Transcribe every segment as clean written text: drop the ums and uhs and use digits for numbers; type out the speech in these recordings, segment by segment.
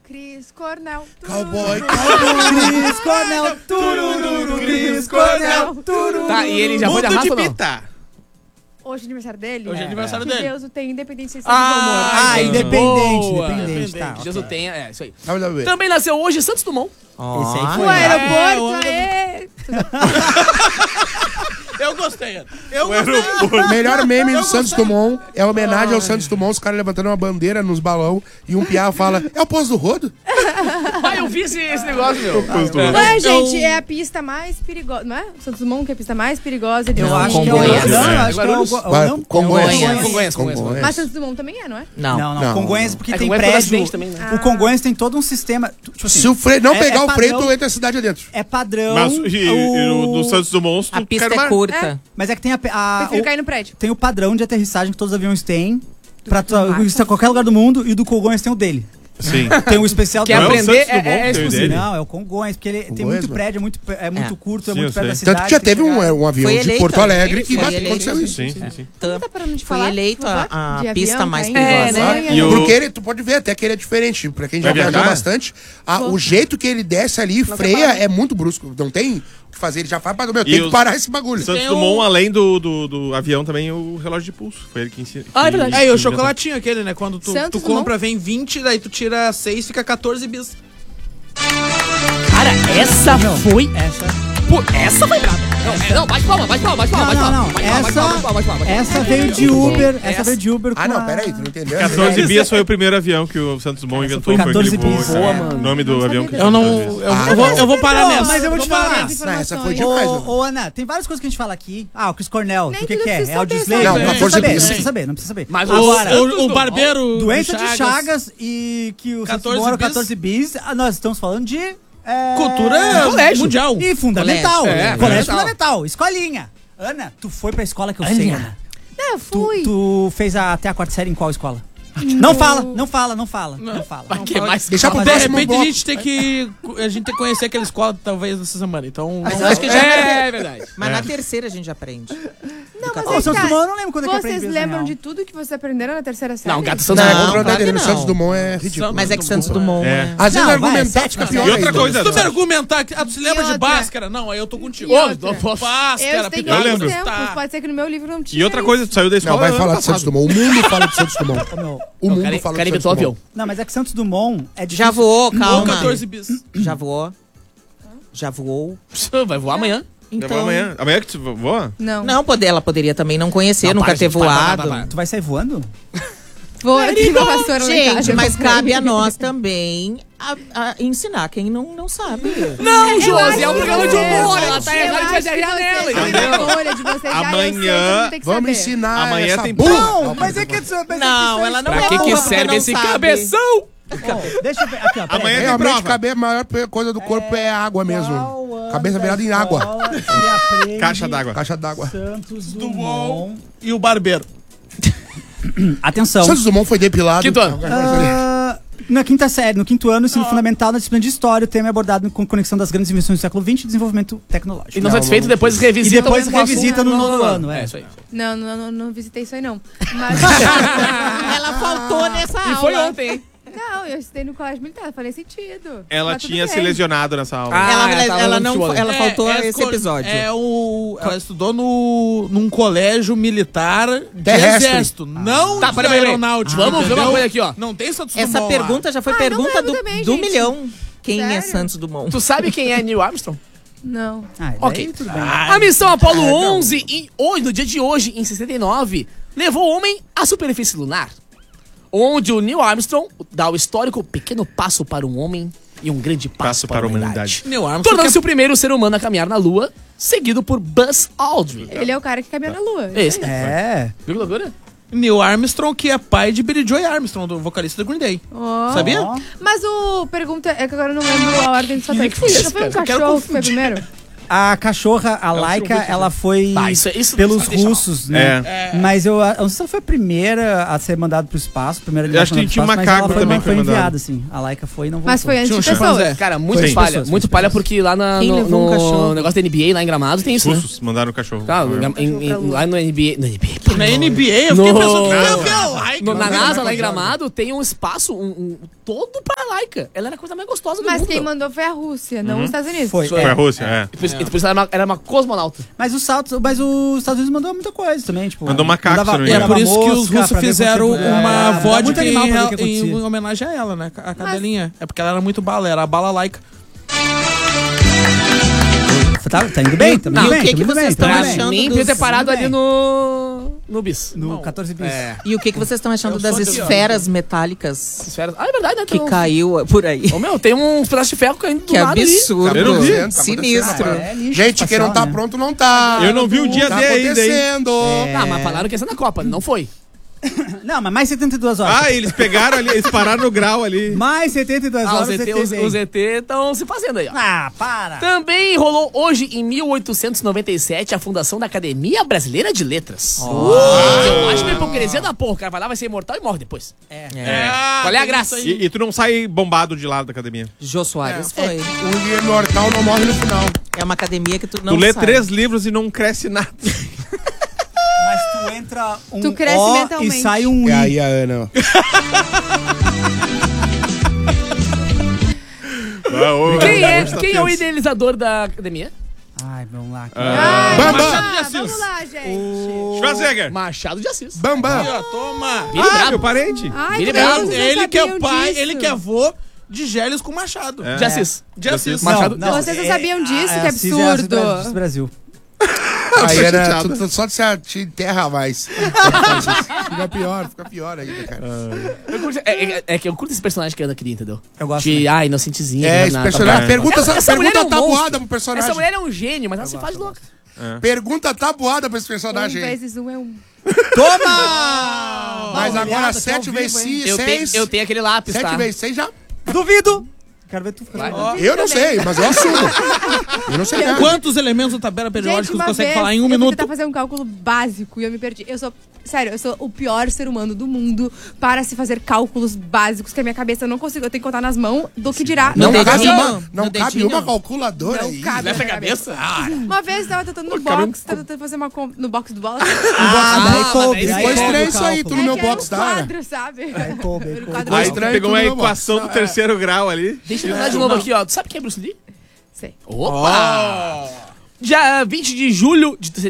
Cris Cornell. Cowboy, Cris Cornell. Turururu, Cris Cornell. Turururu. Tá, e ele já foi de Mundo arrasto de ou não? pita. Hoje é aniversário dele? Hoje é aniversário Que dele. Deus o tenha, independente se ele seja bom humor. Ah, independente. Boa. Independente, tá. Que Deus o tenha, é isso aí. WWE. Também nasceu hoje Santos Dumont. Esse aí No foi. aeroporto, aê! Eu gostei. Eu gostei. O melhor meme do Santos Dumont é a homenagem ao Santos Dumont, os caras levantando uma bandeira nos balão e um piá fala, é o posto do rodo? Pai, eu vi esse negócio, meu. Ué, gente, é a pista mais perigosa, não é? O Santos Dumont que é a pista mais perigosa de Eu Não, acho que é o... Congonhas. Não, eu acho que é o... Vai, não, Congonhas. Congonhas. Mas Santos Dumont também é, não é? Não. Não, Congonhas porque É, tem Congonhas foi prédio. acidente também, né? O Congonhas tem todo um sistema... Tipo assim, Se o freio não é pegar o freio, padrão. tu entra a cidade adentro. é padrão... Mas no Santos Dumont, A tu pista quer é mais. curta. Mas é que tem Prefiro cair no prédio. tem o padrão de aterrissagem que todos os aviões têm. Pra Marca. isso em qualquer lugar do mundo. E o do Congonhas tem o dele. Sim. Tem o especial Quer Não é o dele. aprender? Santos Dumont É que tem o exclusivo. dele? Não, é o Congonhas, porque ele tem Congonhas, muito mano. prédio, é muito curto, é Sim, muito eu perto da sei. cidade. Tanto que já teve tem que chegar. um avião Foi de eleita. Porto Alegre que Foi aconteceu isso. Sim, sim, sim. Você tá parando de Foi falar? eleito por favor? a De pista avião mais caindo? perigosa. né? E o- Porque ele, tu pode ver até que ele é diferente. Pra quem já Vai viajou viajar? bastante, o jeito que ele desce ali, freia, é muito brusco. Não tem o que fazer, ele já faz, meu, tem que parar esse bagulho. Santos Tem Dumont, o- além do avião, também o relógio de pulso. Foi ele que ensina. Ah, é verdade. que É, e o inventou. chocolatinho aquele, né? Quando tu Santos compra, vem 20, daí tu tira 6, fica 14 bis. Cara, essa foi... Essa... Pô, essa foi brava. Não, bate palma, bate palma, bate palma, bate palma. Não. Bate palma, bate palma, bate palma, bate palma. Essa veio de Uber. Essa veio de Uber com Ah, não, a- peraí, tu não entendeu? 14 bias foi o primeiro avião que o Santos Dumont inventou. foi Foi 14 aquele voo. bis. cara. Boa, mano. O nome do avião que Eu não. Eu vou parar Não, nessa. mas eu vou te falar. Não, essa foi demais. né? Ô, Ana, tem várias coisas que a gente fala aqui. Ah, o Chris Cornell, Nem o que tudo é? precisa É o saber, Slave? sabe? Não, Não 14 precisa saber, bis. não precisa saber, não precisa saber. Mas Agora, O barbeiro. doença do de Chagas e que o Santos 14 Dumont era bis. 14 bis, nós estamos falando de... Cultura colégio. mundial. E fundamental. Colégio. É, Colégio fundamental. fundamental. Escolinha. Ana, tu foi pra escola que eu sei, Ana. Não, eu fui. Tu fez até a quarta série em qual escola? Não fala. Que mais? Deixa pro De próximo repente bloco. a gente tem que conhecer aquela escola talvez essa semana. Então. Mas eu acho que já É verdade. Mas na terceira a gente aprende. Não, mas Ô, aí Santos tá. Dumont, eu não lembro quando é que eu Vocês aprendi isso, na lembram real. de tudo que vocês aprenderam na terceira série? Não, gato Santos Não, Não, Dumont. contra claro que o não. Santos Dumont é ridículo. Mas é que Santos Dumont... É. Às vezes Não, vai, argumentar sétima fica pior E outra ainda. coisa, Se tu me argumentar que. Ah, tu se lembra E de outra? Bhaskara? Não, aí eu tô contigo. E outra? Bhaskara, Eu tenho Eu outros lembro. tempos. Tá. Pode ser que no meu livro não tinha. E outra coisa, tu saiu da escola. Não, vai ano falar de passado. Santos Dumont. O mundo fala de Santos Dumont. Meu, O mundo Cara, fala cara de inventou o Santos avião. Dumont. não, mas é que Santos Dumont é difícil. Já voou, Ou calma. 14 bis. Já voou. Já voou. Vai voar amanhã. Então... Amanhã. Amanhã que tu voa? Não. Não, ela poderia também não conhecer, Não, nunca para, ter gente, para, voado. para. Tu vai sair voando? Vou aqui na vassoura lá em Gente, casa. mas cabe a nós também a ensinar quem não sabe. Não, Josi, é um acho programa que de vocês- humor. Ela tá eu errada, a gente vai acho que derribar nela, vocês têm entendeu? vergonha de vocês já, eu sei, Amanhã vocês não têm que Vamos saber. ensinar Amanhã essa tem burra. Não, mas é que... Não, ela não Pra é que burra, serve porque esse não sabe. cabeção? Deixa eu ver. Aqui, ó. peraí. Amanhã tem Realmente, prova. caber, a maior coisa do corpo é água mesmo. Cabeça virada em água. Caixa d'água. Caixa d'água. Santos Dumont. E o barbeiro. Atenção. Santos Dumont foi depilado. Quinto ano. Na quinta série, no quinto ano, ensino fundamental, na disciplina de história, o tema é abordado com conexão das grandes invenções do século XX e desenvolvimento tecnológico. E não satisfeito, depois revisita. E depois o assunto revisita no nono ano, é. É isso aí. Não visitei isso aí, não. Mas... Ela faltou nessa aula. E foi ontem, hein? Não, eu estudei no colégio militar, faria sentido. Ela Mas tudo tinha se bem. lesionado nessa aula. Ah, Ela não, futebol. ela faltou esse episódio. Ela estudou num colégio militar de Terrestre. exército, não Tá, de peraí. aeronáutica. Vamos ver uma entendeu? coisa aqui, ó. Não tem Santos Essa Dumont lá. pergunta já foi Ah, pergunta não do, lembro também, do gente. milhão. Quem é Sério? Santos Dumont? Tu sabe quem é Neil Armstrong? Não. Ah, daí Ok. tudo bem. A missão Apollo 11, no dia de hoje, em 69, levou o homem à superfície lunar, onde o Neil Armstrong dá o histórico pequeno passo para um homem e um grande passo para a humanidade. Neil Armstrong Tornando-se o primeiro ser humano a caminhar na Lua, seguido por Buzz Aldrin. Ele é o cara que caminhou na lua. Esse. É. Viu que loucura? Neil Armstrong, que é pai de Billy Joy Armstrong, do vocalista do Green Day. Ó. Sabia? Ó. Mas o pergunta é que agora eu não lembro a ordem dos fatores. que foi isso, Não foi um cara? cachorro que foi primeiro? A cachorra, a Laika, ela foi isso pelos deixa russos, né? Mas eu não sei se ela foi a primeira a ser mandada pro espaço, Eu acho que tinha um macaco também foi mandado. enviada, assim. A Laika foi e não voltou. Mas foi antes de Tinha um pessoas. Cara, muito Foi. palha. Pessoas, Muito palha porque lá Quem levou um no cachorro? negócio da NBA, lá em Gramado, tem isso, né? Russos mandaram o cachorro. Tá, lá no NBA. No NBA. Na NBA, eu fiquei pensando, eu vi a Laika. Na NASA, lá em Gramado, tem um espaço todo pra Laika. Ela era a coisa mais gostosa do Mas mundo. quem mandou foi a Rússia, não os Estados Unidos. Foi. Foi a Rússia, é. E por isso ela era uma cosmonauta. Mas os Estados Unidos mandou muita coisa também, tipo... Mandou macaco, se não me E é engano. por isso que os russos fizeram uma vodka muito animal pra ver o que em acontecia. homenagem a ela, né? A cadelinha. É porque ela era muito bala, era a bala Laika. Tá indo bem, tá E indo o bem. que tá que indo vocês bem, estão tá indo achando? bem. Nem dos- podia ter parado Tudo ali bem. no bis. No 14 bis. E o que vocês estão achando das esferas metálicas Esferas. Ah, é verdade, né? que caiu por aí? Ô, meu, tem uns pedaços de ferro caindo do Que lado ali. absurdo. Eu não vi. Tá Sinistro. acontecendo, É lixo Gente, quem não tá espacial, né? pronto não tá. Eu não vi o dia Tá D ainda, hein? acontecendo. Ah, mas falaram que ia ser na Copa, não foi. Não, mas mais 72 horas. Ah, eles pegaram ali, eles pararam no grau ali. Mais 72 Ah, horas. os ET estão se fazendo aí, ó. Ah, para. Também rolou hoje, em 1897, a fundação da Academia Brasileira de Letras. Eu acho uma hipocrisia da porra. O cara vai lá, vai ser imortal e morre depois. Qual é a graça? E tu não sai bombado de lá da academia. Jô Soares foi. O imortal não morre no final. É uma academia que tu não Tu lê sabe. 3 livros e não cresce nada. Mas tu entra um Tu cresce O mentalmente. e sai um É I. aí a Ana, ó. Quem é o idealizador da academia? Ai, vamos lá. Ai, Bambam. vamos lá, gente. Schwarzenegger. Machado de Assis. Bambam. Ó, toma. Billy Brabo. Meu parente. Ai, Billy que beleza, Brabo. vocês Ele que é sabiam pai, disso. ele que é avô de Gélios com Machado. É. De Assis. De Assis. Machado- Vocês não sabiam disso? Que Assis é absurdo. Assis do Brasil. Aí, Ana, só te enterra mais. Fica pior ainda, cara. Eu curto- É que eu curto esse personagem que a Ana queria, entendeu? Eu gosto De, inocentezinha. É, esse nada, personagem. tá- Pergunta Essa mulher é um tabuada monstro. pro personagem. Essa mulher é um gênio, mas ela se faz louca. Pergunta tabuada pra esse 1 personagem aí. vezes 1 é 1. Toma! Mas agora Humilhado, 7 até ao vezes vivo, hein? 6. Eu tenho aquele lápis, 7 tá? vezes 6 já. Duvido! Quero ver tu Vai. fazer. Eu não sei, mas eu assumo. Eu não sei nada. Quantos elementos da tabela periódica Gente, você uma consegue vez falar em um eu fui minuto? tentar fazer um cálculo básico e eu me perdi. Sério, eu sou o pior ser humano do mundo para se fazer cálculos básicos que a minha cabeça eu não consigo. Eu tenho que contar nas mãos do que dirá. No Não cabe dedinho? uma, não No cabe dedinho? uma calculadora Não aí. cabe. Leva a cabeça? Uma vez eu tava tentando no box, tava tentando fazer uma no box do bola. Daí coube. mas Aí Ficou coube estranho o isso aí, tu cálculo. no meu que era box um da Ana. quadro, sabe? Aí coube. Era um quadro Foi Aí estranho pegou tudo uma no meu box. equação do terceiro grau ali. Deixa eu tentar de novo aqui, ó. Tu sabe quem é Bruce Lee? Sei. Opa! Dia 20 de julho de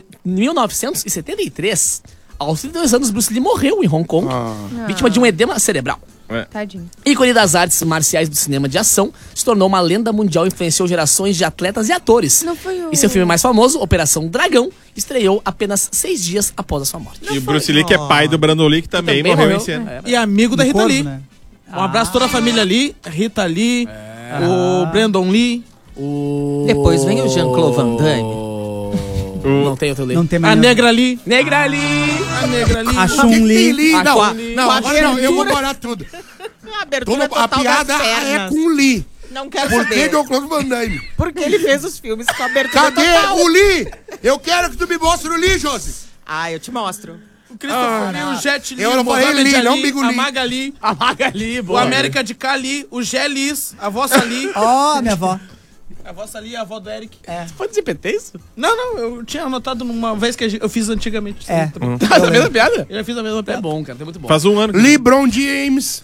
1973, aos 32 anos, Bruce Lee morreu em Hong Kong, vítima de um edema cerebral. Tadinho. Ícone das artes marciais do cinema de ação, se tornou uma lenda mundial e influenciou gerações de atletas e atores. Não foi o... E seu filme mais famoso, Operação Dragão, estreou apenas 6 dias após a sua morte. E o Bruce Lee, que é pai do Brandon Lee, que também morreu esse ano. E amigo da No Rita corvo, Lee. né? Um abraço a toda a família Lee, Rita Lee, o Brandon Lee, Depois vem o Jean-Claude Van Damme. Não tem outro Lee. Não tem mais a nenhum. Negra Lee, Negra Ali! a Negra Lee. A O que Chun que tem Li. Lee? A Não, Chun não, agora não, eu vou parar tudo. A abertura A total piada das é pernas. com o Lee. Não quero Por que saber. John Claude Van Damme? Porque ele fez os filmes com a abertura Cadê total. o Lee? Eu quero que tu me mostre o Lee, Josi. Ah, eu te mostro. O Christopher Lee, o Jet Lee, Eu o não falei Mohamed Lee, não Ali, Bigo a Lee. Magali, A Magali, o boa. América de Cali, o Gé Liz, a vossa Lee, Ó, minha avó. a vossa Lee, a avó do Eric. Pode dizer PT isso? Não, eu tinha anotado numa vez que eu fiz antigamente. É. Tá a mesma piada? Eu já fiz a mesma É piada. bom, cara, é muito bom. Faz um ano. que- LeBron James.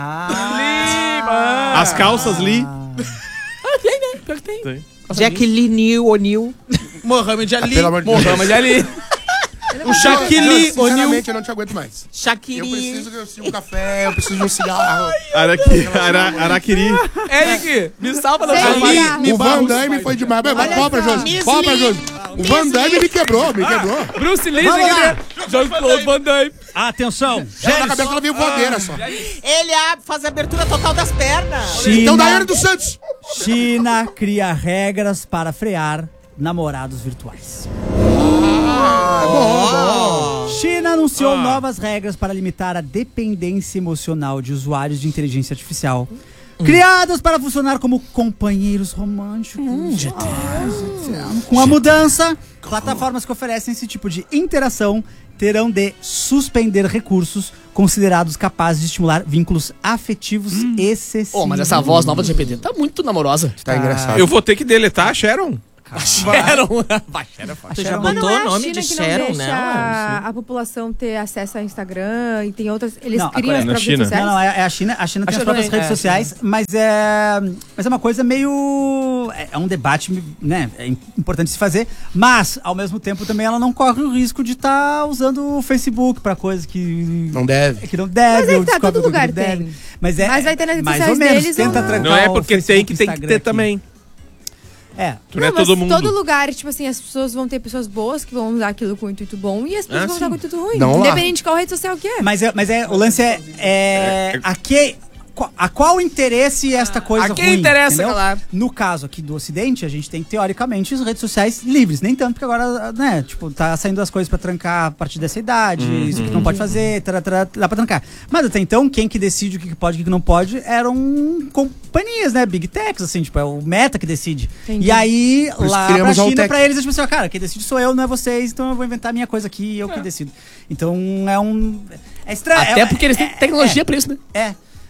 Ah. As calças Lee. Tem, né? Pior que tem. Tem. Jack Lee Neal O'Neal. Mohamed Ali, Pelo amor de Deus. Mohamed Ali. o Shaquille O'Neal. Sinceramente, eu não te aguento mais. Eu Shaqiri. preciso de um café, eu preciso de um cigarro. Araquiri. Eric, me salva da Sem sua mãe. cigarro. O Van Damme foi demais. Mas Olha cobra, só. Josi. Cobra, Josi. O Van Damme me quebrou, me quebrou. Bruce Lee, Vamos lá. Jean-Claude Van Damme. Atenção. Ela na cabeça ela veio voadeira só. Ele faz a abertura total das pernas. Então, Daiane China, dos Santos. China cria regras para frear namorados virtuais. China anunciou novas regras para limitar a dependência emocional de usuários de inteligência artificial, Criadas para funcionar como companheiros românticos. Com a mudança, plataformas que oferecem esse tipo de interação terão de suspender recursos considerados capazes de estimular vínculos afetivos excessivos. Mas essa voz nova do GPT tá muito namorosa. Tá engraçado. Eu vou ter que deletar a Sharon. A Sharon. Tu já Mas botou não é o a nome China de que não Sharon, deixa né? a população ter acesso ao Instagram e tem outras... Eles Não, criam agora as na próprias China. redes sociais? Não, é a China. A China tem as China próprias também, redes sociais, mas é uma coisa meio... É um debate, né? É importante se fazer, mas, ao mesmo tempo, também ela não corre o risco de estar usando o Facebook pra coisas que... Não deve. Que não deve, Mas é ou que tá, descobre todo que lugar não deve. tem. Mas Mas vai ter nas redes mais sociais ou menos, deles tenta ou não? trancar Não é o porque Facebook, tem que Instagram ter aqui. também. É. Tu não é mas todo mundo. todo lugar, tipo assim, as pessoas vão ter pessoas boas que vão usar aquilo com intuito bom e as pessoas vão usar sim. com intuito ruim. Não lá. Independente de qual rede social que é. Mas o lance a qual interesse esta coisa A quem ruim, interessa, entendeu? claro. No caso aqui do Ocidente, a gente tem, teoricamente, as redes sociais livres. Nem tanto, porque agora, né, tipo, tá saindo as coisas pra trancar a partir dessa idade, isso que não pode fazer, dá pra trancar. Mas até então, quem que decide o que pode e o que não pode eram companhias, né, Big Techs, assim, tipo, é o Meta que decide. Entendi. E aí, Por isso lá pra criamos a China, Altec. pra eles, é tipo assim, cara, quem decide sou eu, não é vocês, então eu vou inventar a minha coisa aqui e eu que decido. Então, é estranho. Até porque eles têm tecnologia pra isso, né?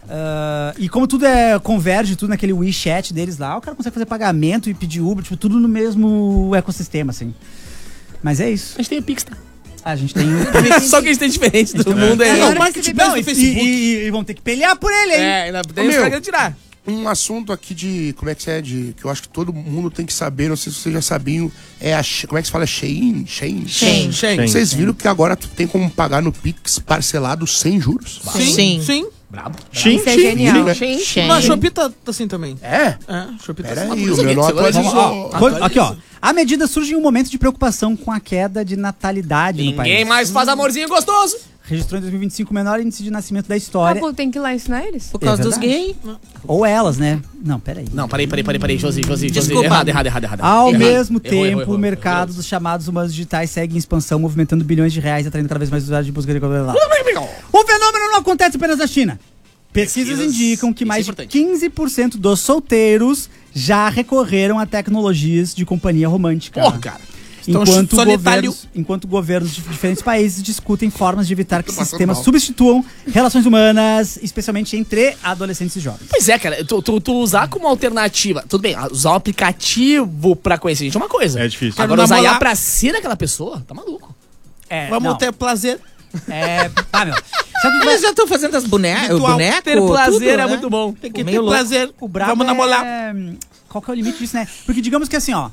E como tudo converge tudo naquele WeChat deles lá, o cara consegue fazer pagamento e pedir Uber, tipo, tudo no mesmo ecossistema, assim. Mas é isso. A gente tem o Pix, tá? A gente tem Só que a gente tem diferente do mundo É, é. agora o marketplace você do Não, Facebook. e vão ter que pelear por ele, hein? ainda tem Ô, meu. que tirar. Um assunto aqui de. Como é que é? Que eu acho que todo mundo tem que saber, não sei se vocês já sabiam. Como é que se fala? Shein? Shein. Shein. Vocês viram que agora tu tem como pagar no Pix parcelado sem juros? Sim. Sim. Isso é genial. né? Shein. Mas a Shopee tá assim também. É? É, a Shopee tá Pera assim. aí, o meu não atualizou. Aqui, ó. A medida surge em um momento de preocupação com a queda de natalidade no país. Ninguém mais faz amorzinho gostoso. Registrou em 2025 o menor índice de nascimento da história. Pô, tem que ir lá ensinar eles. Por causa dos verdade. gays. Ou elas, né? Não, peraí. Não, parei, Josi. Desculpa. Errado. Ao mesmo Errou, tempo, errou. o mercado dos chamados humanos digitais segue em expansão, movimentando bilhões de reais, atraindo cada vez mais usuários de busca de... O fenômeno não acontece apenas na China. Pesquisas indicam que isso mais é de importante. 15% dos solteiros já recorreram a tecnologias de companhia romântica. Porra, cara. Estão Enquanto governos de diferentes países discutem formas de evitar que passando sistemas mal. substituam relações humanas, especialmente entre adolescentes e jovens. Pois é, cara, tu usar como alternativa. Tudo bem, usar um aplicativo pra conhecer gente é uma coisa. É difícil. Agora, usar namorar. IA pra ser aquela pessoa, tá maluco. Vamos não. ter prazer. Meu. Sabe o que Eles já estão fazendo as bonecas. O Virtual. boneco. Ter prazer tudo, é né? muito bom. Tem que Meio ter louco. prazer. O brabo Vamos namorar. Qual que é o limite disso, né? Porque digamos que assim, ó,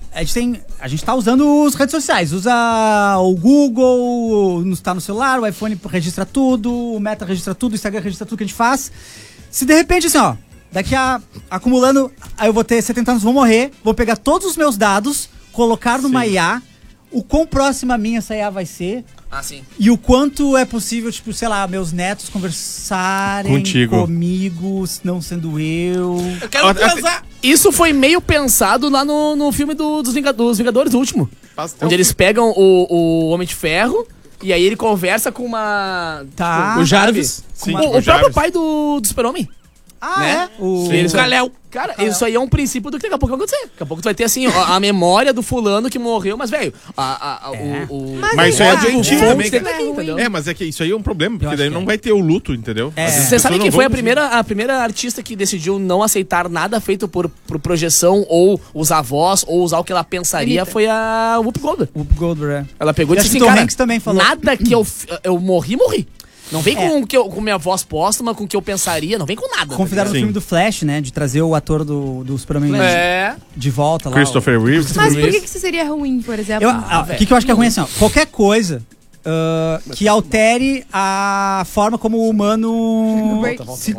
a gente tá usando as redes sociais, usa o Google, tá no celular, o iPhone registra tudo, o Meta registra tudo, o Instagram registra tudo que a gente faz. Se de repente, assim, ó, daqui acumulando, aí eu vou ter 70 anos, vou morrer, vou pegar todos os meus dados, colocar numa IA, o quão próxima a mim essa IA vai ser, Ah, sim. e o quanto é possível, tipo, sei lá, meus netos conversarem Contigo. comigo, não sendo eu. Eu quero transar. Isso foi meio pensado lá no filme dos Vingadores, o último. Onde eles pegam o Homem de Ferro e aí ele conversa com uma... Tá. O Jarvis. Sim, O o próprio Jarvis. pai do Super-Homem. Ah, né? é? O... Sim, isso é- Kal-El. Cara, isso aí é um princípio do que daqui a pouco vai acontecer. Daqui a pouco tu vai ter, assim, a memória do fulano que morreu, mas, velho, Mas isso aí é doentio fonte também, dele cara. tá aqui, entendeu? Mas é que isso aí é um problema, porque acho daí que não vai ter o luto, entendeu? É. As Você pessoas sabe não quem foi vão a primeira artista que decidiu não aceitar nada feito por projeção, ou usar voz, ou usar o que ela pensaria, Anitta. foi a Whoopi Goldberg. O Goldberg, é. Ela pegou e E disse acho assim, que o Tom cara, Hanks também falou. nada que eu morri. Não vem com minha voz póstuma, com o que eu pensaria, não vem com nada. Convidaram no Sim. filme do Flash, né? De trazer o ator do Superman É. de volta lá. Christopher Reeves. Mas por que isso seria ruim, por exemplo? O que eu acho que é ruim assim, ó. Qualquer coisa que altere a forma como o humano... se-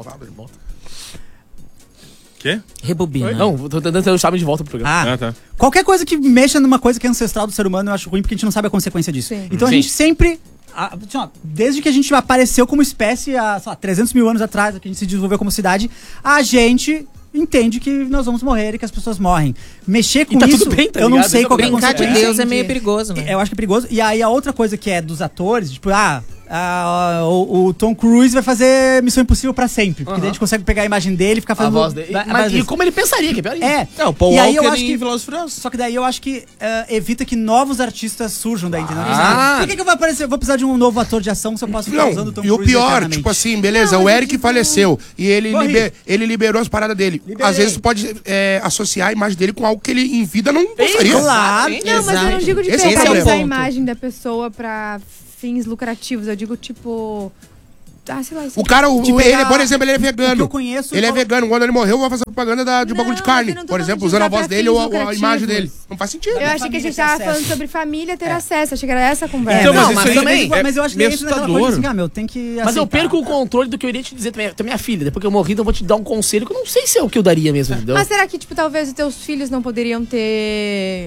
Quê? Rebobina. Não, tô tentando ter o chave de volta pro programa. Ah, Tá. qualquer coisa que mexa numa coisa que é ancestral do ser humano, eu acho ruim porque a gente não sabe a consequência disso. Sim. Então a Sim. gente sempre... assim, ó, desde que a gente apareceu como espécie há, sei lá, 300 mil anos atrás, que a gente se desenvolveu como cidade, a gente entende que nós vamos morrer e que as pessoas morrem. Mexer com tá isso, tudo bem, tá eu não ligado? sei Esse é o qual que é a Brincar de consequência. Deus é meio perigoso, né? Eu acho que é perigoso. E aí a outra coisa que é dos atores, tipo, o Tom Cruise vai fazer Missão Impossível pra sempre. Porque daí a gente consegue pegar a imagem dele e ficar A fazendo... voz dele. Mas e como ele pensaria, que é pior ainda. É. O Paul E aí eu Walker acho em que- Velozes e Furiosos. Só que daí eu acho que evita que novos artistas surjam daí, entendeu? Ah. Por que eu vou aparecer? Eu vou precisar de um novo ator de ação se eu posso ficar usando o Tom Não, e o Cruise pior, eternamente? tipo assim, beleza, Não, o mas Eric tipo- faleceu e ele, Morri. ele liberou as paradas dele. Liberei. Às vezes tu pode associar a imagem dele com algo que ele em vida não gostaria. Claro. Não, mas eu não digo de Esse é o pegar problema. a imagem da pessoa pra fins lucrativos. Eu digo, tipo... Ah, sei lá. O cara, De pegar- ele, por exemplo, ele é o que vegano. eu conheço, Ele é eu- vegano. Quando ele morreu, eu vou fazer propaganda de Não, bagulho de mas carne. eu não tô Por exemplo, falando de usando a usar voz pra dele fins ou a imagem dele. lucrativos. Não faz sentido. Eu achei que a gente tava falando sobre família ter acesso. Achei que era essa a conversa. Então, Não, mas mas isso aí também- Mas eu acho que meio entra naquela assustador. coisa assim, tem que Mas eu aceitar. perco o controle do que eu iria te dizer também. Tu é minha filha, depois que eu morri, então eu vou te dar um conselho que eu não sei se é o que eu daria mesmo, entendeu? Mas será que, tipo, talvez os teus filhos não poderiam ter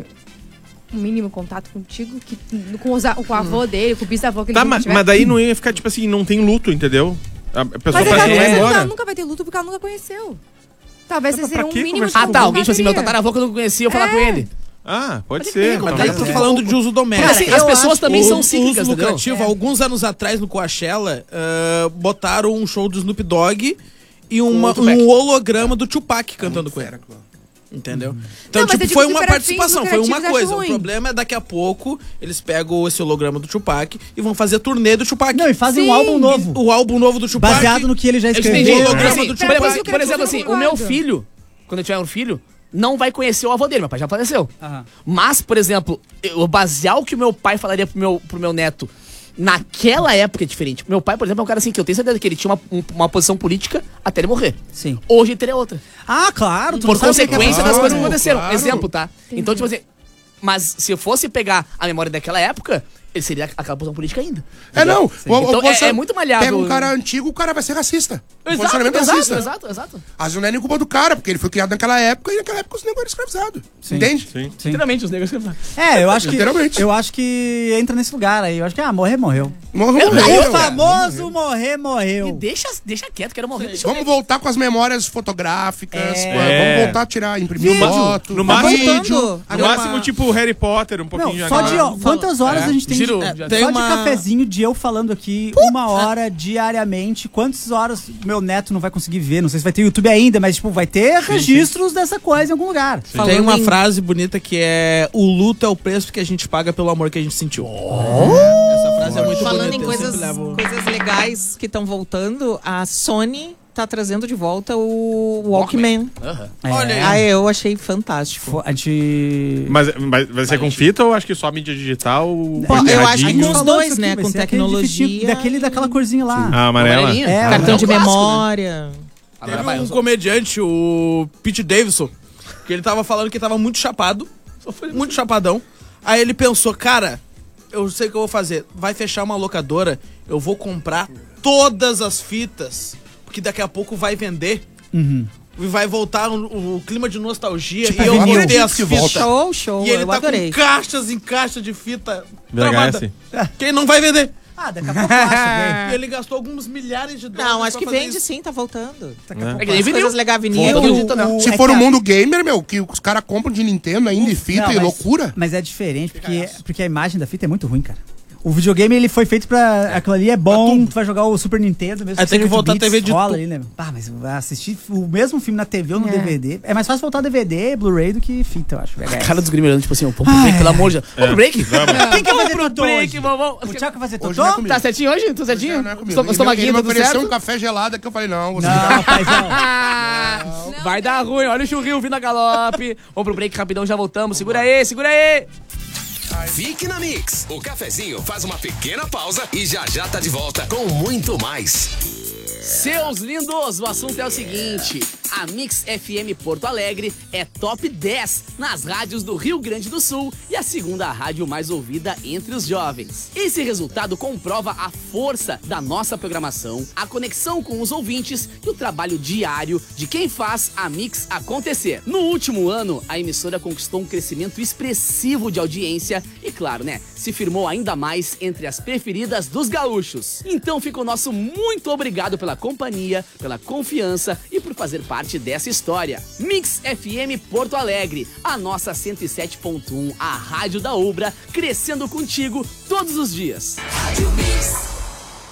um mínimo contato contigo? Com o avô dele, com o bisavô que ele Tá, nunca mas tiver? daí não ia ficar, tipo assim, não tem luto, entendeu? A pessoa Mas vai ela embora. nunca vai ter luto porque ela nunca conheceu. Talvez Mas seria pra um que mínimo conversar de Ah, tá. Alguém, tipo assim, meu contato. tataravô que eu não conhecia, eu falar com ele. Ah, pode Pode ser. crer, mas Daí talvez. eu tô falando de uso Porque doméstico. assim, as pessoas também são O cíclicas, uso entendeu? lucrativo, alguns anos atrás no Coachella, botaram um show do Snoop Dogg e um holograma do Tupac cantando com ele. Entendeu? Então, Não, mas eu tipo, digo foi que uma para participação, fins foi uma lucrativos eu coisa. acho O ruim. problema é daqui a pouco eles pegam esse holograma do Tupac e vão fazer a turnê do Tupac. Não, e fazem Sim. um álbum novo. O álbum novo do Tupac. Baseado no que ele já Eu escreveu. entendi. holograma Assim, do por Tupac. exemplo, por exemplo, assim, o meu filho, quando eu tiver um filho, não vai conhecer o avô dele. Meu pai já faleceu. Aham. Mas, por exemplo, eu basear o que o meu pai falaria pro meu neto naquela época é diferente. Meu pai, por exemplo, é um cara assim que eu tenho certeza que ele tinha uma posição política até ele morrer. Sim. Hoje ele teria outra. Ah, claro. tu Por não sabe o que é consequência que das é coisas que Claro, aconteceram. claro. Exemplo, tá? Então, tipo assim. Mas se eu fosse pegar a memória daquela época, ele seria aquela posição política ainda. É, não. Então, é muito malhável. Pega um cara antigo, o cara vai ser racista. Exato, Posicionamento racista. exato. Às vezes não é nem culpa do cara, porque ele foi criado naquela época e naquela época os negros eram escravizados. Entende? Sim. Sim. Literalmente, os negros. Eu acho que. Literalmente. Eu acho que entra nesse lugar aí. Eu acho que, morreu. Morreu. O famoso morreu. E deixa quieto, quero morrer. Deixa eu Vamos voltar com as memórias fotográficas. É. Vamos voltar a tirar, imprimir Sim. foto. No máximo, voltando. no máximo tipo Harry Potter, um pouquinho Não, já. só de quantas horas a gente tem Giro, de, já só tem de uma- cafezinho de eu falando aqui 1 hora diariamente. Quantas horas meu neto não vai conseguir ver? Não sei se vai ter YouTube ainda, mas tipo, vai ter registros dessa coisa em algum lugar. Tem Falando uma em- frase bonita que é: o luto é o preço que a gente paga pelo amor que a gente sentiu. Essa frase é muito Falando bonita. em eu coisas, sempre levo- coisas legais que estão voltando, a Sony tá trazendo de volta o Walkman. Olha aí. Ah, eu achei fantástico. A gente. Mas vai ser com fita ou acho que só mídia digital? Pô, eu acho que radinho? com os falou dois, isso aqui, né? vai Com ser aquele de tecnologia. fitinho, daquela corzinha lá. A amarela? Amarelinha? É, Cartão é de um clássico, né? memória. Teve um comediante, o Pete Davidson, que ele tava falando que tava muito chapado, muito chapadão. Aí ele pensou, cara, eu sei o que eu vou fazer. Vai fechar uma locadora, eu vou comprar todas as fitas, porque daqui a pouco vai vender. E vai voltar o clima de nostalgia Tipo, e eu eu vou acredito ter as que fitas. volta. Show, E ele eu tá adorei. com caixas em caixa de fita VHS. travada. Quem não vai vender? Ah, daqui a pouco eu acho, E ele gastou alguns milhares de dólares. Não, acho que pra fazer vende isso. sim, tá voltando. É que nem As vinil. coisas legais, vinil. Volta no digital, não. Se é for que o a- mundo gamer, meu, que os caras compram de Nintendo ainda e fita Não, e mas- loucura. Mas é diferente, porque a imagem da fita é muito ruim, cara. O videogame, ele foi feito pra... Aquilo ali é bom, tu vai jogar o Super Nintendo mesmo. Aí tem que 8 voltar a bits, TV de rola tu- ali, né? Ah, mas assistir o mesmo filme na TV ou no DVD... É mais fácil voltar DVD, Blu-ray do que fita, eu acho. VHS. Cara dos gringos, tipo assim, vamos pro break, pelo amor de Deus. Vamos pro break? Quem quer fazer Pro totô break, hoje? vamos. O Thiago quer fazer Hoje não é totô? comigo. Tá certinho hoje? Tô certinho? Não é comigo. Estomaguinho, Ele me tudo ofereceu certo? um café gelado que eu falei, não, você Não, paizão. Vai dar ruim, olha o churrinho vindo a galope. Vamos pro break rapidão, já voltamos. Segura aí, segura aí. Fique na Mix. O cafezinho faz uma pequena pausa e já tá de volta com muito mais. Seus lindos, o assunto é o seguinte: a Mix FM Porto Alegre é top 10 nas rádios do Rio Grande do Sul e a segunda rádio mais ouvida entre os jovens. Esse resultado comprova a força da nossa programação, a conexão com os ouvintes e o trabalho diário de quem faz a Mix acontecer. No último ano, a emissora conquistou um crescimento expressivo de audiência e, claro, né, se firmou ainda mais entre as preferidas dos gaúchos. Então fica o nosso muito obrigado pela companhia, pela confiança e por fazer parte dessa história. Mix FM Porto Alegre, a nossa 107.1, a rádio da Ubra, crescendo contigo todos os dias.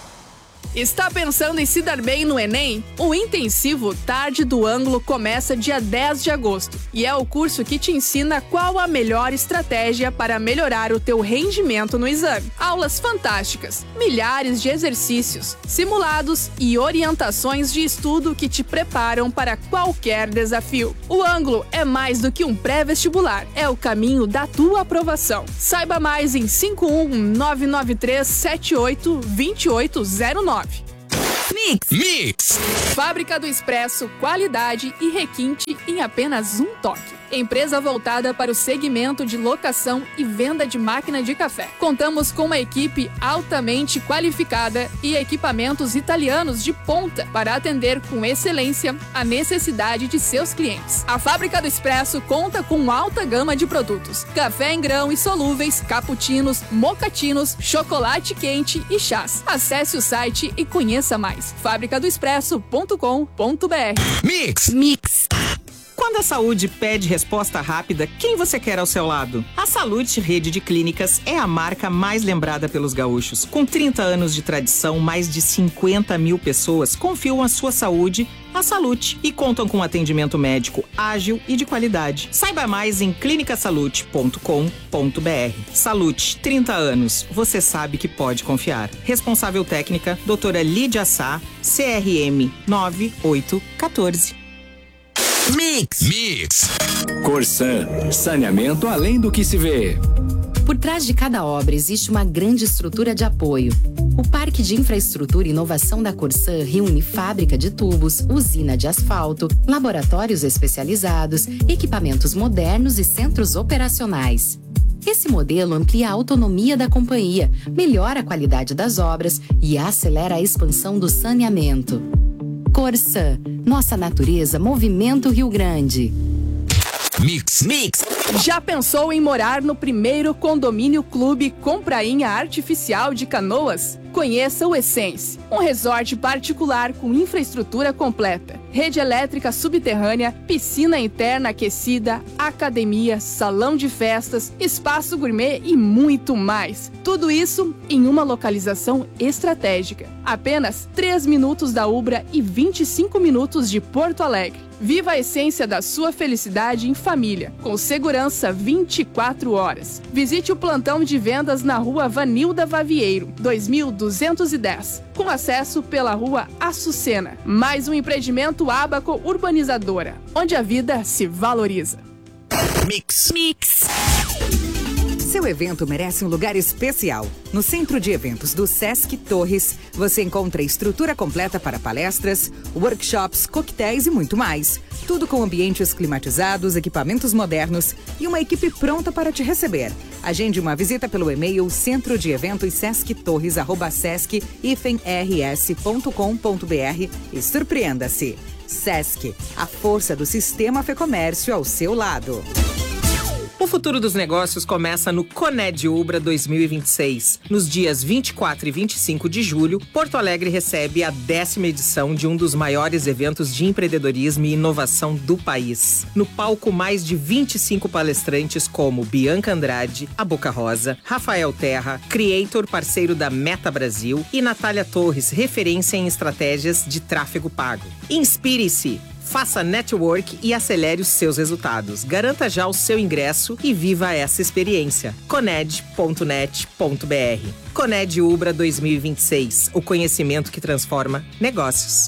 Está pensando em se dar bem no Enem? O intensivo Tarde do Ângulo começa dia 10 de agosto e é o curso que te ensina qual a melhor estratégia para melhorar o teu rendimento no exame. Aulas fantásticas, milhares de exercícios, simulados e orientações de estudo que te preparam para qualquer desafio. O Ângulo é mais do que um pré-vestibular, é o caminho da tua aprovação. Saiba mais em 51993782809. Mix. Fábrica do Expresso, qualidade e requinte em apenas um toque. Empresa voltada para o segmento de locação e venda de máquina de café. Contamos com uma equipe altamente qualificada e equipamentos italianos de ponta para atender com excelência a necessidade de seus clientes. A Fábrica do Expresso conta com alta gama de produtos: café em grão e solúveis, cappuccinos, mocatinos, chocolate quente e chás. Acesse o site e conheça mais. fabricadoexpresso.com.br. Mix. Quando a saúde pede resposta rápida, quem você quer ao seu lado? A Salute Rede de Clínicas é a marca mais lembrada pelos gaúchos. Com 30 anos de tradição, mais de 50 mil pessoas confiam a sua saúde à Salute e contam com atendimento médico ágil e de qualidade. Saiba mais em clinicasalute.com.br. Salute, 30 anos, você sabe que pode confiar. Responsável técnica, doutora Lídia Sá, CRM 9814. Mix. Corsan, saneamento além do que se vê. Por trás de cada obra existe uma grande estrutura de apoio. O Parque de Infraestrutura e Inovação da Corsan reúne fábrica de tubos, usina de asfalto, laboratórios especializados, equipamentos modernos e centros operacionais. Esse modelo amplia a autonomia da companhia, melhora a qualidade das obras e acelera a expansão do saneamento. Corsan, nossa natureza movimenta o Rio Grande. Mix. Já pensou em morar no primeiro condomínio clube com prainha artificial de Canoas? Conheça o Essence, um resort particular com infraestrutura completa, rede elétrica subterrânea, piscina interna aquecida, academia, salão de festas, espaço gourmet e muito mais. Tudo isso em uma localização estratégica. Apenas 3 minutos da Ubra e 25 minutos de Porto Alegre. Viva a essência da sua felicidade em família, com segurança 24 horas. Visite o plantão de vendas na rua Vanilda Vavieiro, 2210, com acesso pela rua Açucena. Mais um empreendimento Abaco Urbanizadora, onde a vida se valoriza. Mix. Seu evento merece um lugar especial. No Centro de Eventos do Sesc Torres, você encontra estrutura completa para palestras, workshops, coquetéis e muito mais. Tudo com ambientes climatizados, equipamentos modernos e uma equipe pronta para te receber. Agende uma visita pelo e-mail centrodieventossesc-rs.com.br e surpreenda-se. Sesc, a força do sistema Fecomércio ao seu lado. O futuro dos negócios começa no Coned Ubra 2026. Nos dias 24 e 25 de julho, Porto Alegre recebe a 10ª edição de um dos maiores eventos de empreendedorismo e inovação do país. No palco, mais de 25 palestrantes como Bianca Andrade, a Boca Rosa, Rafael Terra, Creator, parceiro da Meta Brasil, e Natália Torres, referência em estratégias de tráfego pago. Inspire-se! Faça network e acelere os seus resultados. Garanta já o seu ingresso e viva essa experiência. Coned.net.br. Coned Ubra 2026. O conhecimento que transforma negócios.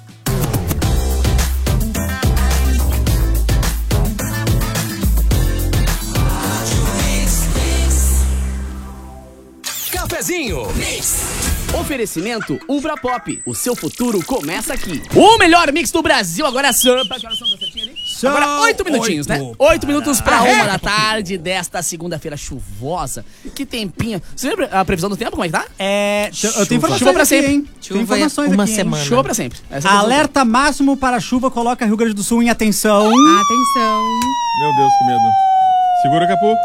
Cafezinho. Oferecimento Ubra Pop. O seu futuro começa aqui. O melhor mix do Brasil. Agora são... Que horas são certinho ali? Agora 8 minutinhos, né? 8 minutos pra 1 da tarde desta segunda-feira chuvosa. Que tempinho. Você lembra a previsão do tempo? Como é que tá? Eu tenho informações chuva pra aqui, sempre. hein? Tenho informações uma aqui, semana. Chuva pra sempre. Essa é a Alerta máximo para chuva coloca Rio Grande do Sul em atenção. Atenção. Meu Deus, que medo. Segura o capô.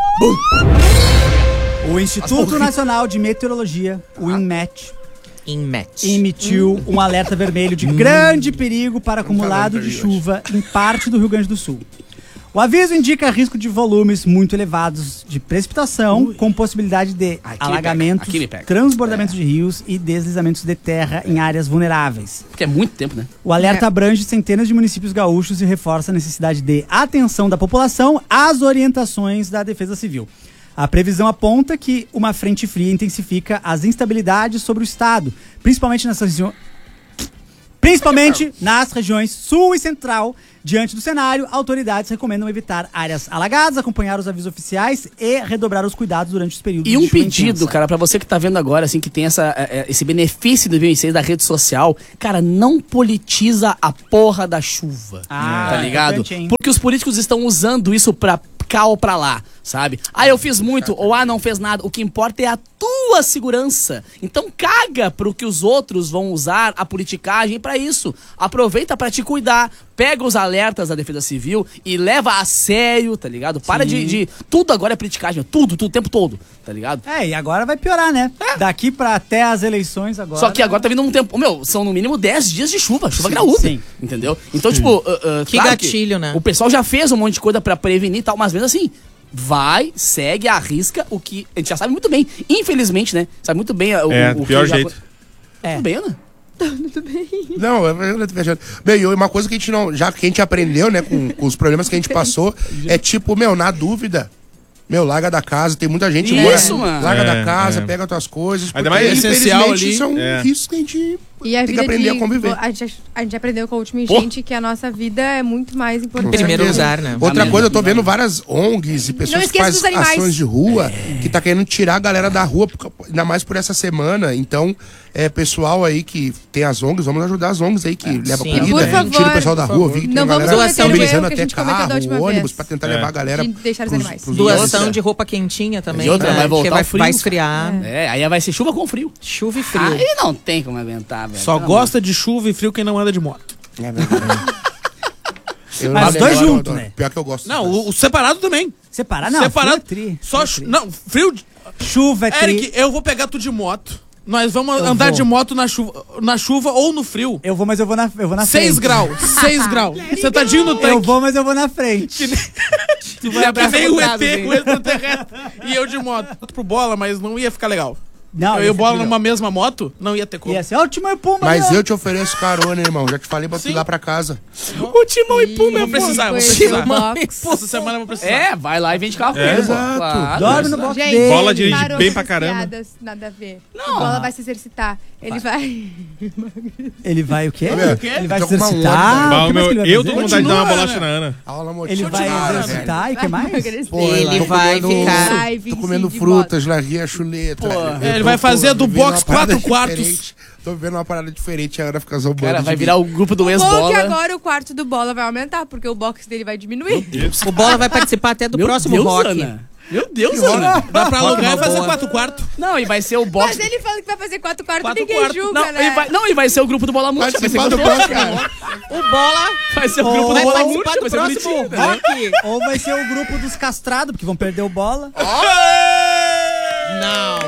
O Instituto Nacional de Meteorologia, o INMET, emitiu um alerta vermelho de grande perigo para acumulado de chuva em parte do Rio Grande do Sul. O aviso indica risco de volumes muito elevados de precipitação, com possibilidade de alagamentos, transbordamentos de rios e deslizamentos de terra em áreas vulneráveis. Porque é muito tempo, né? O alerta abrange centenas de municípios gaúchos e reforça a necessidade de atenção da população às orientações da Defesa Civil. A previsão aponta que uma frente fria intensifica as instabilidades sobre o estado, principalmente nas regiões sul e central. Diante do cenário, autoridades recomendam evitar áreas alagadas, acompanhar os avisos oficiais e redobrar os cuidados durante os períodos E de um chuva pedido, intensa. cara, pra você que tá vendo agora, assim, que tem esse benefício do 2006 da rede social, cara, não politiza a porra da chuva, tá ligado? importante, hein? Porque os políticos estão usando isso pra cá ou pra lá, sabe? Ah, eu fiz muito, ou não fez nada. O que importa é a tua segurança. Então caga pro que os outros vão usar a politicagem pra isso. Aproveita pra te cuidar, pega os alertas da Defesa Civil e leva a sério, tá ligado? Para de tudo agora é politicagem, tudo, o tempo todo, tá ligado? E agora vai piorar, né? Daqui pra até as eleições agora. Só que agora tá vindo um tempo, são no mínimo 10 dias de chuva graúda, entendeu? Então, tipo, Que claro gatilho, né? O pessoal já fez um monte de coisa pra prevenir e tal, mas mesmo assim, segue, arrisca o que a gente já sabe muito bem. Infelizmente, né? Sabe muito bem o pior que jeito. Tudo bem, Ana? Tudo bem. Não, eu tô viajando. Bem, uma coisa que a gente não. Já que a gente aprendeu, né, com os problemas que a gente passou, é tipo, na dúvida. Larga da casa, tem muita gente Isso, mano. Larga da casa, pega tuas coisas. Ainda mais essencial ali. Isso é um risco que a gente E a tem que vida aprender a conviver. a gente aprendeu com a última enchente que a nossa vida é muito mais importante. Em primeiro lugar, né? Outra coisa, eu tô vendo várias ONGs e pessoas que esqueça dos fazem animais. ações de rua, que tá querendo tirar a galera da rua, ainda mais por essa semana. Então, pessoal aí que tem as ONGs, vamos ajudar as ONGs aí que levam sim. comida, Por favor, tira o pessoal da rua. Vi que tem não uma vamos galera cometer o mobilizando erro que a até gente cometeu da carro, última ônibus, vez. pra tentar levar a galera De deixar os animais. Doação de roupa quentinha também. E outra, né? vai voltar Porque o frio. vai esfriar. Aí vai ser chuva com frio. Chuva e frio. Aí não tem como aguentar, velho. Só gosta de chuva e frio quem não anda de moto. É verdade. Mas os dois juntos, né? Pior que eu gosto. Não, o separado também. Separar não. Separado. Frio é tri. Só não, frio. Chuva é tri. Eric, eu vou pegar tu de moto. Nós vamos andar de moto na chuva ou no frio. Eu vou, mas eu vou na 6 frente. graus. 6 graus. Sentadinho no tanque. Eu vou, mas eu vou na frente. Tu vai que nem o ET, o extraterrestre. E eu de moto. Pro Bola, mas não ia ficar legal. Não, eu e o Bola numa mesma moto, não ia ter como. Ia ser, ó, o Timão e Pumba. Mas aí, ó. eu te ofereço carona, irmão. Já te falei pra tu ir lá pra casa. O Timão e Pumba, Vou precisar, vou precisar. Pô, essa semana eu vou precisar. vai lá e vende carro. Exato. Claro. Dorme no box Gente, dele. Bola dirige parou bem com pra essas caramba. piadas, nada a ver. O Bola vai se exercitar. Ele vai... Ele vai o quê? Ele vai Tá se com uma exercitar. Bah, O que mais que ele vai eu tô com fazer? vontade de dar uma Continua, bolacha na Ana. Aula Ele vai exercitar e o que mais? Ele vai ficar... Tô comendo frutas, larguinha, chuleta. Ele vai fazer do box 4 quartos. Tô vivendo uma parada diferente, a Ana fica zombando. Cara, vai de virar mim. o grupo do Bom que ex-bola. agora o quarto do Bola vai aumentar, porque o box dele vai diminuir. O Bola vai participar até do próximo rock. Ana. Meu Deus, Ana. Dá pra alugar e fazer boa. 4 quartos. Não, e vai ser o box. Mas ele falando que vai fazer 4 quartos, Quatro ninguém quartos. julga, Não, né? e vai ser o grupo do Bola Multi. Vai ser Participar do gostoso, próximo, cara. O Bola Vai ser o grupo do vai Bola participar Multi. do Vai ser próximo bonitinho, né? rock. Ou vai ser o grupo dos castrados, porque vão perder o Bola. Não.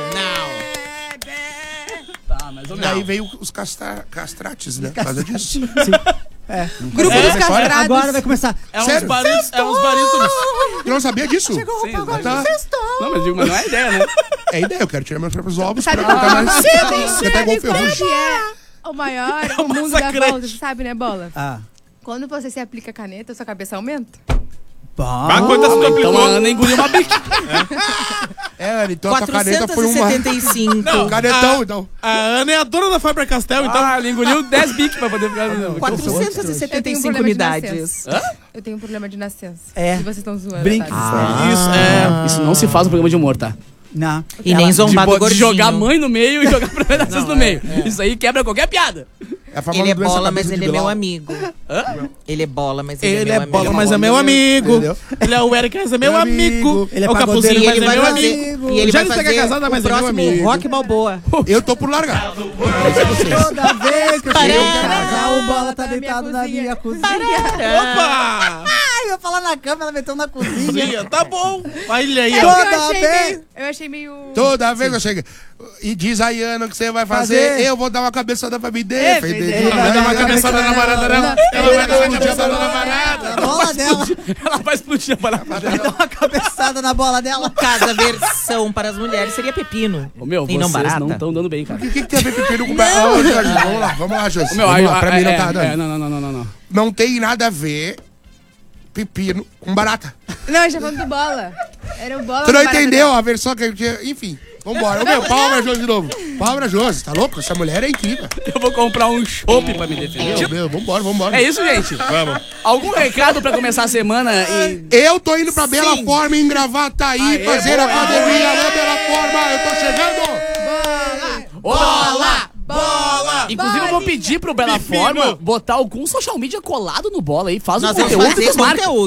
Tá, mas E aí veio os castrates, né? Por causa disso. Grupo dos castrados. Agora vai começar. É uns Sério? barítonos. É uns barítonos. Tu não sabia disso? Tá. Não, mas não é ideia, né? É ideia, eu quero tirar meus próprios ovos Sabe pra colocar mais... Você Tentar igual o sabe Ferrugem. que é o maior, o mundo da massacrante. volta, você sabe, né, Bola? Ah. Quando você se aplica caneta, sua cabeça aumenta. Ah, quantas tu Então aplicou? a Ana engoliu uma bica. Então a tua caneta foi uma... 475. Canetão, então. A Ana é a dona da Faber-Castell, então. Ele engoliu 10 bics pra poder ficar... Eu tenho um 475 problema de unidades. Eu tenho um problema de nascença. É. E vocês estão zoando, Brinque. sabe? Isso, é. Isso não se faz no programa de humor, tá? Não. E nem zombar do De gordinho. jogar mãe no meio e jogar pedaços no meio. Isso aí quebra qualquer piada. É a famosa Ele é doença Bola, da mas cabeça ele de é meu Bilal. amigo. Ele é Bola, mas ele Ele é é meu bola, amigo. mas é meu amigo. Entendeu? Ele é o Eric, mas é meu amigo. Ele é o pagodeiro, Capuzinho, E mas ele é vai meu fazer, amigo. e ele Já vai ele fazer pega casada, o mas é meu próximo amigo. Rock Balboa. Eu tô por largar. Toda vez que eu chego em casa, Parará. o Bola tá Na minha deitado na cozinha. minha cozinha. Opa! Ai, eu ia falar na cama, ela meteu na cozinha. Tá bom. Olha aí, É ó. porque Toda vez. eu achei meio... Toda vez eu chego. E diz aí, Ana, o que você vai fazer? Eu vou dar uma cabeçada pra me defender. Ele Vai dar uma vai cabeçada na namorada dela. Ela vai dar uma cabeçada na namorada. Bola, bola dela. Ela vai explodir a barata dela. Dá uma cabeçada na bola dela. No caso, a versão para as mulheres seria pepino. Ô, meu, E não vocês barata. não estão dando bem, cara. O que tem a ver pepino com barata? Vamos lá, Josi. Meu, Vamos lá, pra mim não tá dando. Não. Não tem nada a ver pepino com barata. Não, a gente tá falando do bola. Era o bola. Tu não com barata entendeu a versão que eu tinha. Enfim, vambora. Ô, meu, palma, Josi de novo. Palma, Josi. Tá louco? Essa mulher é incrível. Eu vou comprar um chopp pra me defender. Meu, vambora. É isso, gente? Vamos. Algum recado pra começar a semana? E... Eu tô indo pra Bela Forma em Gravataí Aê, fazer boa, academia na Bela Forma. Eu tô chegando. Bola! Inclusive, eu vou pedir pro Bela Pepino. Forma botar algum social media colado no bola aí. Faz um Nós vamos conteúdo fazer dos marcas. conteúdo.